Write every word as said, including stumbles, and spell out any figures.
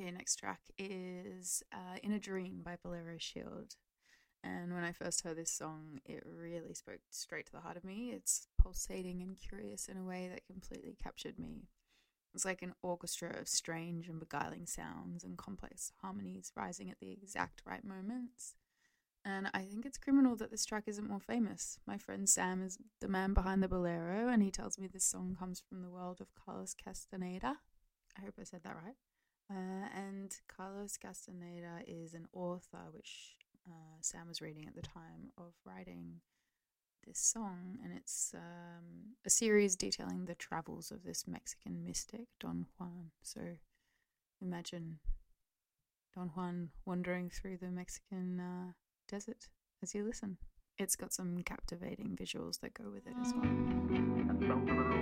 Okay, next track is uh, In a Dream by Bolero Shield. And when I first heard this song, it really spoke straight to the heart of me. It's pulsating and curious in a way that completely captured me. It's like an orchestra of strange and beguiling sounds and complex harmonies rising at the exact right moments. And I think it's criminal that this track isn't more famous. My friend Sam is the man behind the Bolero, and he tells me this song comes from the world of Carlos Castaneda. I hope I said that right. Uh, and Carlos Castaneda is an author, which uh, Sam was reading at the time of writing this song, and it's um, a series detailing the travels of this Mexican mystic, Don Juan. So imagine Don Juan wandering through the Mexican uh, desert as you listen. It's got some captivating visuals that go with it as well.